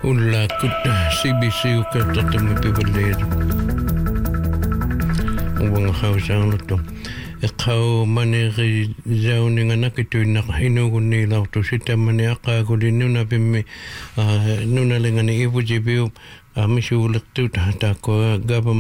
Ulla kutta CBC ukertatumi pivaleedu. Uwanga hausaanuttu. Eqau maneri zauninga nakituinaq inugunniilartu sitamani aqaaguli nunapimmi nunalingani ivujibiu misuulertut taakko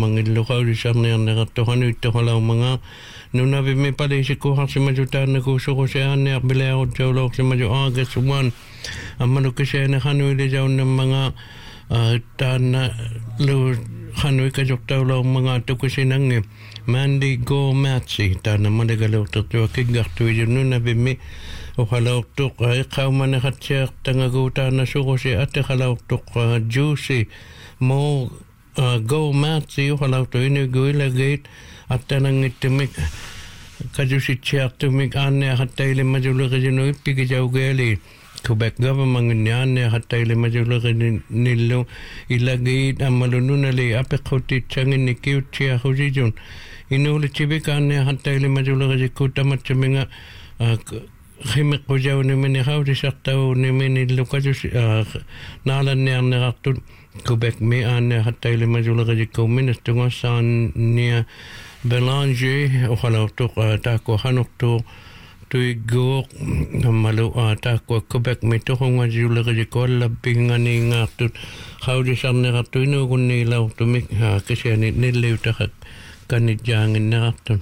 gavamangilluqaulisarniarneqartoqanuittoqalaumanga nunapimmi palisikuharsimaju bilearutsaulorsimaju August 1 ammanukkiseene qanuilisaunnamanga taanna lu qanuikajortaulaumanga tukusinangi Mandy Go Matsi taana malegalortortua kiggartuijununapimmi uqalaortoq iqaumanaqatsiartangagu taana suqusi ateqalaortoq Juicy mo Go Matsi uqalaorto inuguilageit attanangittumik kajusitsiartumik aanneaqattailimajuleriinu ippikijaugeali Quebec government nianne hattaile majulerinillu ilagit amalununali apequtit changin kiutsia hujijun inuli chibikaanne hattaile majulerikutamatsuminga khimiqujawni mini haurisartawni mini lukajus naalanniarnerartut Quebec mi aanne hattaile majulerikku ministungassaan nia Belanger uqalaortuq taakko hanortu tuigo malu taakko Quebec mitohunga julerikolla pinganiingaartut haurisarnerartuinuugunniilautumik kisiani nilliutaqak kanitjaanginnerartun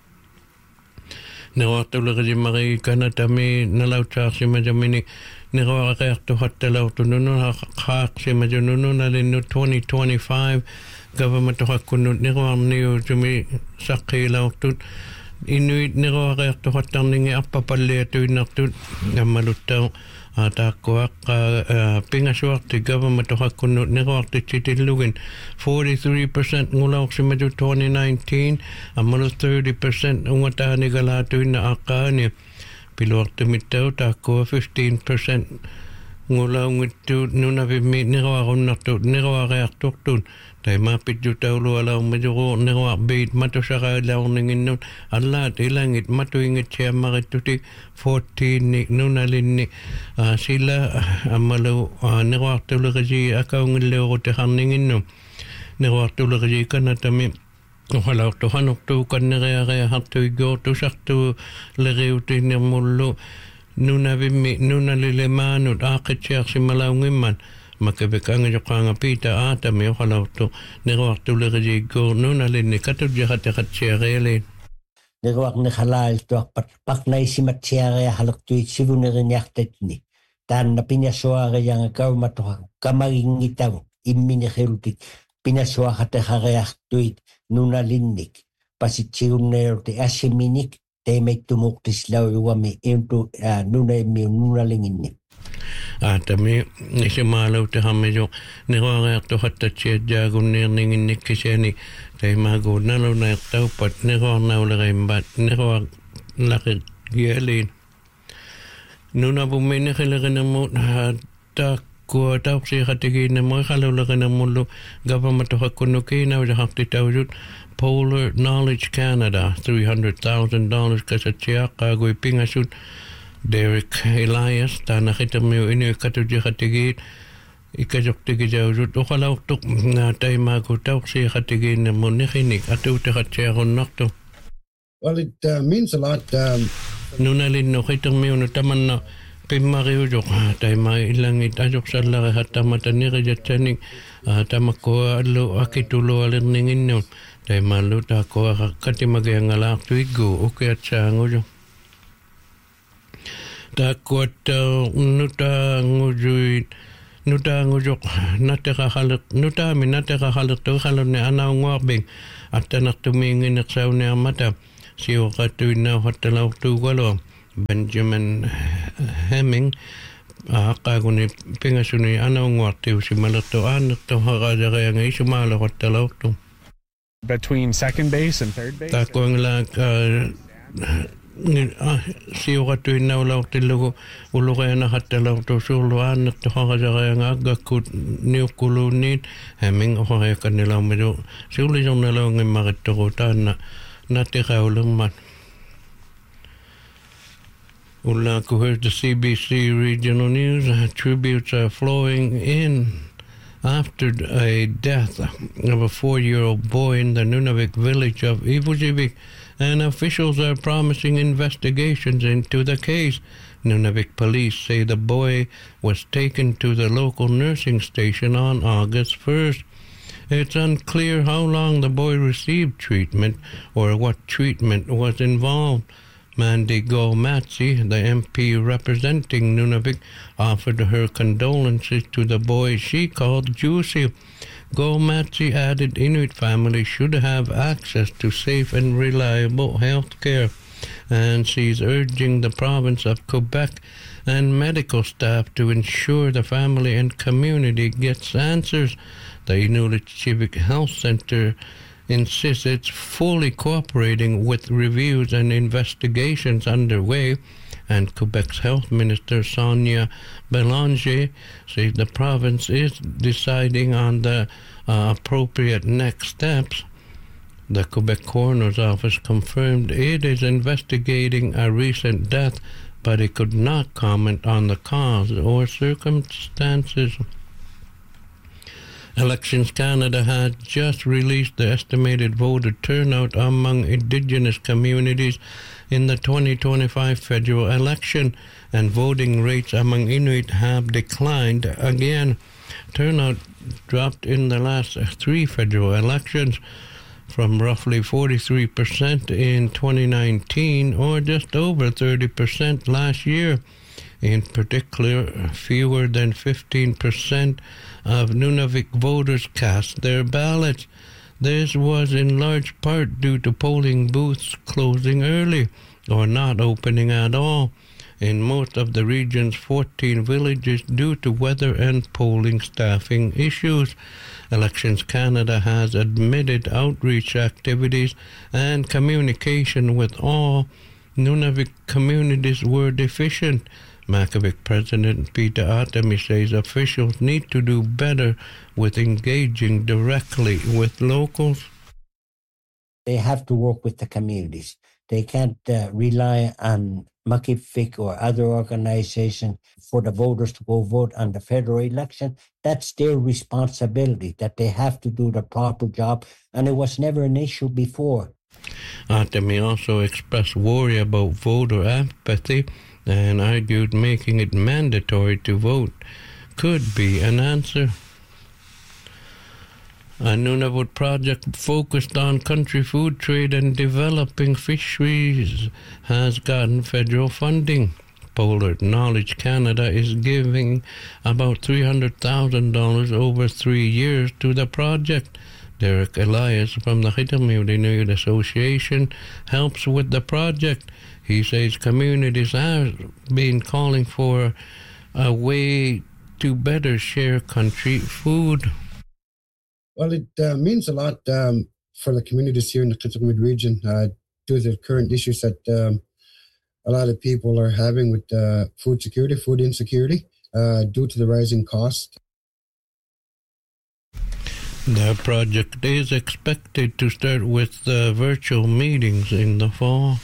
neruartulerisi kanatami nalautaarsimajamini neruaqeartu hattalautununu qaaqsimajunununalinu 2025 government toqakkunnut neruarniu tumi saqqiilaurtut Inuit neroareartoqattarningi appapalliatuinartut ammaluttau taakkuaqqa pingasuarti government toqakkunnut neroartitsitillugin 43% ngulaorsimaju 2019 ammalu 30% ungataanigalaatuinna aqqaani piluartumittau taakkua 15% ngulaungittu nunapimmi neroarunnartut neroareartortut Taima pitjutaulu alaumajuru neroarbeit matusaqailaorninginnut allaat ilangit matuingitsiammarittuti 14 nunalinni sila ammalu neroartulerisi akaungilleorutexarninginnu neroartulerisi kanatami uqalaortuqanortu kannereareahartuiggoortusartu leriutinermullu nunavimmi nunalilemaanut aaqitsiarsimalaungimman makabekanga joqanga pita aatami uqalaortu neruartulerisiiggur nunalinni katujjaqataqatsiareelin neruarneqalaaltuarpat parnaisimatsiareahalertuit taanna pinasuarianga kaumatoqa kamagingitagu immineqilutik pinasuaqateqareartuit nunalinnik pasitsigunneeruti assiminik teemettumuqtislaujuami intu nunaimmiu nunalinginni Atami nisimaalauteqarmisu neruareartoqattatsiajjaagunnierningинниккисиани taimaaguunnalunaertaupat neruarnaulerimbat neruarlaqigialiin nunapummineqilerinermut taakkua taursiiqatigiinnermu iqalulerinermullu government-toqakkunnukiinaujahartitaujut Polar Knowledge Canada $300,000 kasatsiaqqaagui pingasut Derek Elias taanaqitarmiu inuikkatujjaqatigiit ikajortigijausut uqalaurtuq taimaagu taursiiqatigiinnermu niqinik atuuteqatsiarunnartu Well, it means a lot. Nunalinnu qitarmiunu tamanna pimmariujoq taimaa ilangit ajoqsallarihattamata nirijatsanik tamakkua allu akitulualerninginnu taimaallu taakkua katimagiangalaartuiggu ukiatsaangujo Taakkuat nutaangujoq nateqahalertu iqalunni anaunguarbing attanartumiingineqsauniarmata siuqattuinnauhattalaurtuugalua Benjamin Hemming aqqaaguni pingasuni anaunguartiusimalertu aanertoqaqaajarianga isumaaloqattalaurtu Between second base and third base? Taakkuanglaak siuqattuinnaulaurtillugu uluqianahattalautu suuluaannertoqaqajarianga aggakkut niukkuluunniit Hemming uqariakkannilaumaju siulisornalaungimmarittoqu taanna natiqaulermat Ullaku, here's the CBC Regional News. Tributes are flowing in after a death of a 4-year-old boy in the Nunavik village of Ivujivik, and officials are promising investigations into the case. Nunavik police say the boy was taken to the local nursing station on August 1st. It's unclear how long the boy received treatment or what treatment was involved. Mandy Go-Matsi, the MP representing Nunavik, offered her condolences to the boy she called Juicy. Go-Matsi added Inuit families should have access to safe and reliable health care, and she's urging the province of Quebec and medical staff to ensure the family and community gets answers. The Inuit Civic Health Center insists it's fully cooperating with reviews and investigations underway, and Quebec's Health Minister Sonia Belanger says the province is deciding on the appropriate next steps. The Quebec Coroner's Office confirmed it is investigating a recent death, but it could not comment on the cause or circumstances. Elections Canada has just released the estimated voter turnout among Indigenous communities in the 2025 federal election, and voting rates among Inuit have declined again. Turnout dropped in the last 3 federal elections from roughly 43% in 2019 or just over 30% last year. In particular, fewer than 15% of Nunavik voters cast their ballots. This was in large part due to polling booths closing early or not opening at all in most of the region's 14 villages due to weather and polling staffing issues. Elections Canada has admitted outreach activities and communication with all Nunavik communities were deficient. Makivik President Peter Atami says officials need to do better with engaging directly with locals. They have to work with the communities. They can't rely on Makivik or other organizations for the voters to go vote on the federal election. That's their responsibility, that they have to do the proper job, and it was never an issue before. Atami also expressed worry about voter apathy and argued making it mandatory to vote could be an answer. A Nunavut project focused on country food trade and developing fisheries has gotten federal funding. Polar Knowledge Canada is giving about $300,000 over 3 years to the project. Derek Elias from the Hitamute Inuit Association helps with the project. He says communities have been calling for a way to better share country food. Well, it means a lot for the communities here in the Kitikmeot region due to the current issues that a lot of people are having with food security, food insecurity, due to the rising cost. The project is expected to start with virtual meetings in the fall.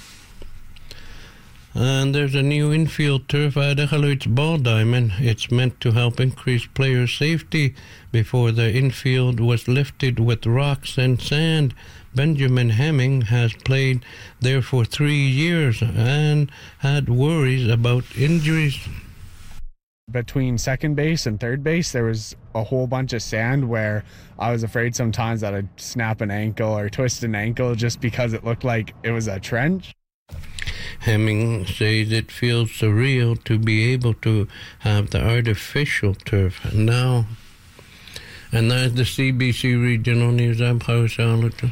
And there's a new infield turf at Iqaluit's Ball Diamond. It's meant to help increase player safety. Before the infield was lifted with rocks and sand, Benjamin Hemming has played there for 3 years and had worries about injuries. Between second base and third base, there was a whole bunch of sand where I was afraid sometimes that I'd snap an ankle or twist an ankle just because it looked like it was a trench. Hemming says it feels surreal to be able to have the artificial turf now. And that's the CBC Regional News. I'm House Allerton.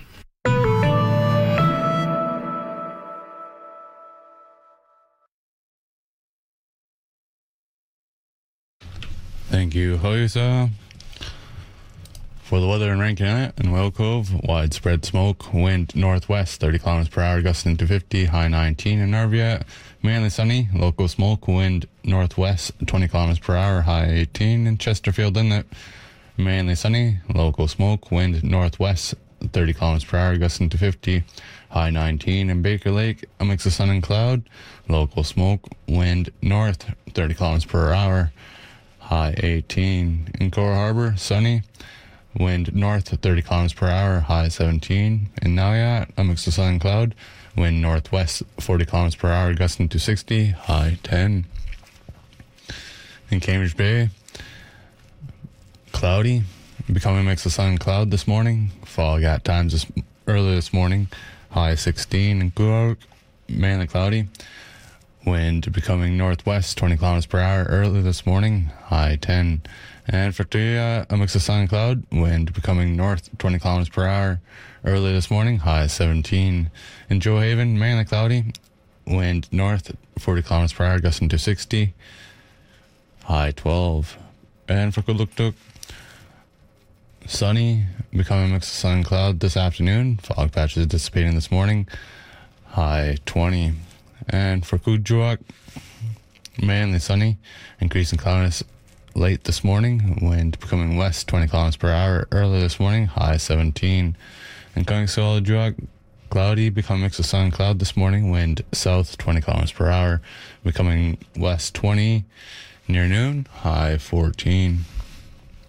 Thank you, Hoysa. For the weather in Rankin Inlet and Whale Cove, widespread smoke, wind northwest 30 km per hour, gusting to 50, high 19 in Nervia. Mainly sunny, local smoke, wind northwest 20 km per hour, high 18 in Chesterfield Inlet. Mainly sunny, local smoke, wind northwest 30 km per hour, gusting to 50, high 19 in Baker Lake. A mix of sun and cloud, local smoke, wind north 30 km per hour, high 18. In Cora Harbor, sunny, wind north at 30 kilometers per hour, high 17. In Nauyat, a mix of sun and cloud, wind northwest 40 kilometers per hour, gusting to 60, high 10. In Cambridge Bay, cloudy, becoming a mix of sun and cloud this morning, fog at times early this morning, high 16. In Coorg, mainly cloudy, wind becoming northwest 20 kilometers per hour early this morning, high 10. And for Tuya, a mix of sun and cloud, wind becoming north 20 kilometers per hour early this morning, high 17. In Joe Haven, mainly cloudy, wind north 40 kilometers per hour, gusting to 60, high 12. And for Kuluktuk, sunny, becoming a mix of sun and cloud this afternoon, fog patches dissipating this morning, high 20. And for Kuujjuaq, mainly sunny, increasing cloudiness late this morning, wind becoming west 20 kilometers per hour early this morning, high 17. And Kungsholmjuaq, cloudy, becoming a mix of sun and cloud this morning, wind south 20 kilometers per hour, becoming west 20 near noon, high 14.